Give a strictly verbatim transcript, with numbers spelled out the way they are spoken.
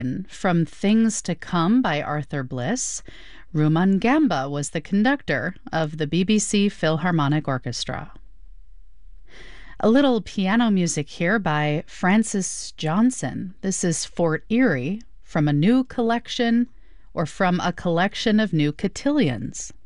From Things to Come by Arthur Bliss. Rumangamba was the conductor of the B B C Philharmonic Orchestra. A little piano music here by Francis Johnson. This is Fort Erie from a new collection or from a collection of new cotillions.